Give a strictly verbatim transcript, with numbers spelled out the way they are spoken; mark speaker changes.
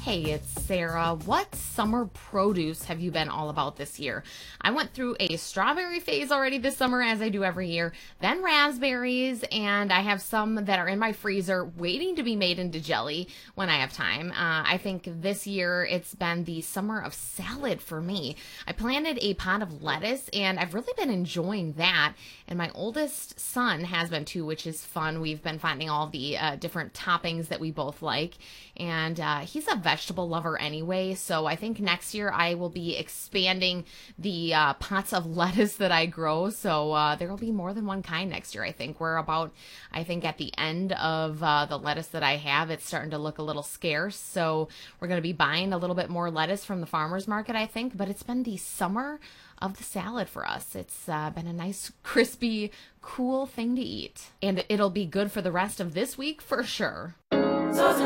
Speaker 1: Hey, it's Sarah. What summer produce have you been all about this year? I went through a strawberry phase already this summer, as I do every year, then raspberries, and I have some that are in my freezer waiting to be made into jelly when I have time. Uh, I think this year it's been the summer of salad for me. I planted a pot of lettuce, and I've really been enjoying that, and my oldest son has been too, which is fun. We've been finding all the uh, different toppings that we both like, and uh, he's a vegetable lover anyway, so I think next year I will be expanding the uh, pots of lettuce that I grow, so uh, there will be more than one kind next year. I think we're about, I think at the end of uh, the lettuce that I have, it's starting to look a little scarce, so we're going to be buying a little bit more lettuce from the farmer's market, I think, but it's been the summer of the salad for us. It's uh, been a nice, crispy, cool thing to eat, and it'll be good for the rest of this week for sure.